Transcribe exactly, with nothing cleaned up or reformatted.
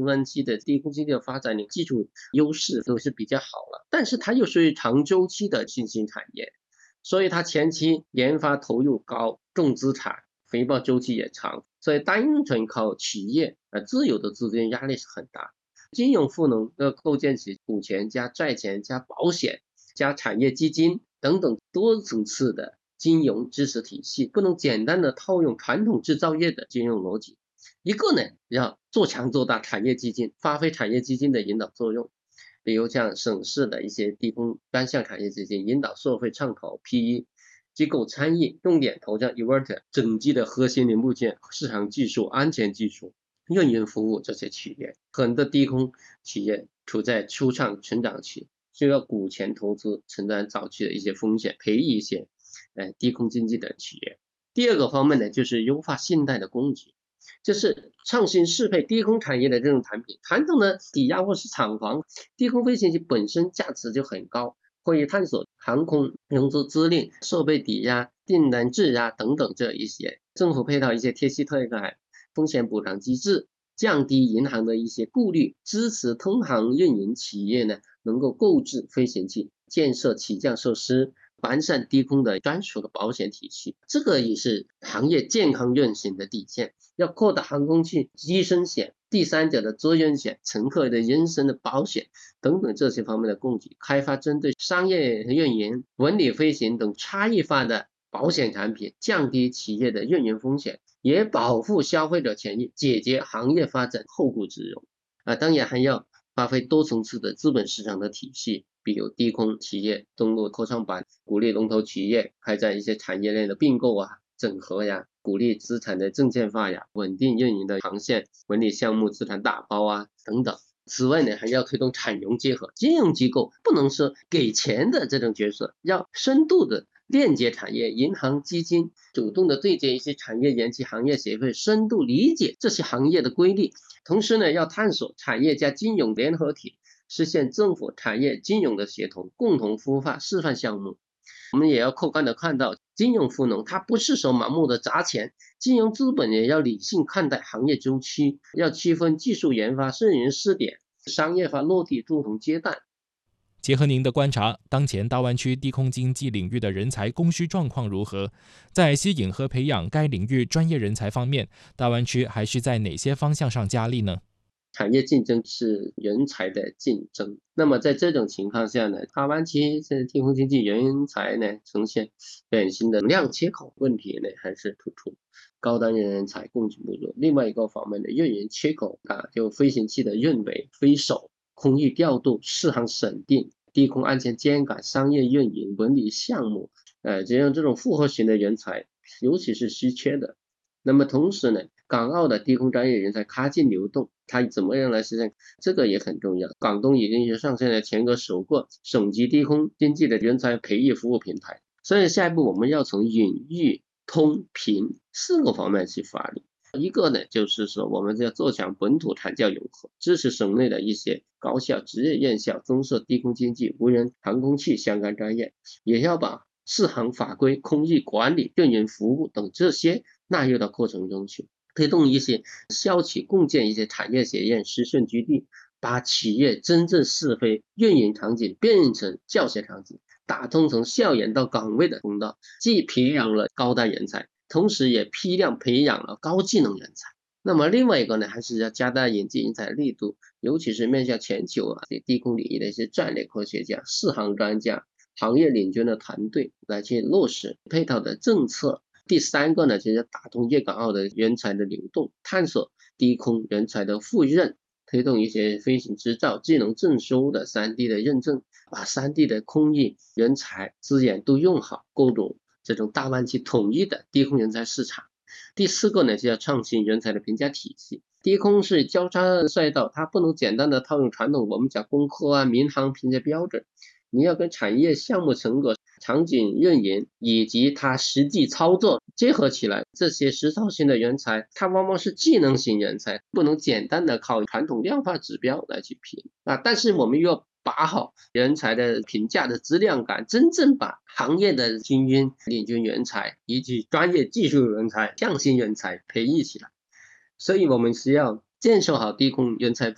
端期的低空经济的发展，你基础优势都是比较好了，但是它又属于长周期的新兴产业，所以它前期研发投入高，重资产，回报周期也长，所以单纯靠企业呃自有的资金压力是很大。金融赋能要构建起股权加债权加保险加产业基金等等多层次的金融知识体系，不能简单的套用传统制造业的金融逻辑。一个呢，要做强做大产业基金，发挥产业基金的引导作用，比如像省市的一些低空专项产业基金，引导社会创投、P E 机构参与，重点投向 inverter 整机的核心零部件、市场技术、安全技术、运营服务这些企业。很多低空企业处在初创成长期，需要股权投资承担早期的一些风险，培育一些呃低空经济的企业。第二个方面呢，就是优化信贷的供给，就是创新适配低空产业的这种产品。传统的抵押或是厂房，低空飞行器本身价值就很高，会探索航空融资资赁、设备抵押、订单质押等等这一些，政府配套一些贴息贷款、风险补偿机制，降低银行的一些顾虑，支持通航运营企业呢能够购置飞行器，建设起降设施，完善低空的专属的保险体系，这个也是行业健康运行的底线。要扩大航空器机身险、第三者的责任险、乘客的人身的保险等等这些方面的供给，开发针对商业运营、文旅飞行等差异化的保险产品，降低企业的运营风险，也保护消费者权益，解决行业发展后顾之忧。啊，当然还要发挥多层次的资本市场的体系，比如低空企业登陆科创板，鼓励龙头企业开展一些产业链的并购啊、整合呀，鼓励资产的证券化呀，稳定运营的航线、文旅项目资产打包啊等等。此外呢，还要推动产融结合，金融机构不能是给钱的这种角色，要深度的链接产业，银行、基金主动的对接一些产业园及行业协会，深度理解这些行业的规律。同时呢，要探索产业加金融联合体，实现政府、产业、金融的协同，共同孵化示范项目。我们也要客观的看到，金融赋能它不是说盲目的砸钱，金融资本也要理性看待行业周期，要区分技术研发、试营试点、商业化落地不同阶段。 结合您的观察，当前大湾区低空经济领域的人才供需状况如何？在吸引和培养该领域专业人才方面，大湾区还需在哪些方向上加力呢？ 产业竞争是人才的竞争，那么在这种情况下呢，大湾区这低空经济人才呢呈现典型的量缺口问题呢还是突出，高端人才供给不足。另外一个方面的运营缺口啊，就飞行器的运维、飞手、空域调度、适航审定、低空安全监管、商业运营、文旅项目，呃，这样这种复合型的人才，尤其是稀缺的。那么同时呢，港澳的低空专业人才跨境流动，它怎么样来实现？这个也很重要。广东已经是上线了全国首个省级低空经济的人才培育服务平台。所以下一步我们要从引、育、通、评四个方面去发力。一个呢，就是说我们要做强本土产教融合，支持省内的一些高校、职业院校增设低空经济、无人航空器相关专业，也要把适航法规、空域管理、运营服务等这些纳入到过程中去，推动一些校企共建一些产业学院、实训基地，把企业真正试飞运营场景变成教学场景，打通从校园到岗位的通道，既培养了高端人才，同时也批量培养了高技能人才。那么另外一个呢，还是要加大引进人才力度，尤其是面向全球啊低空领域的一些战略科学家、适航专家、行业领军的团队来去落实配套的政策。第三个呢，就是打通粤港澳的人才的流动，探索低空人才的赴任，推动一些飞行执照、技能证书的 三 D 的认证，把 三 D 的空域人才资源都用好，构筑这种大湾区统一的低空人才市场。第四个呢，就要创新人才的评价体系。低空是交叉赛道，它不能简单的套用传统我们讲工科啊、民航评价标准，你要跟产业项目成果、场景运营以及它实际操作结合起来。这些实操型的人才，它往往是技能型人才，不能简单的靠传统量化指标来去评啊。但是我们又要把好人才的评价的质量感，真正把行业的精英、领军人才以及专业技术人才、匠心人才培育起来。所以我们需要建设好低空人才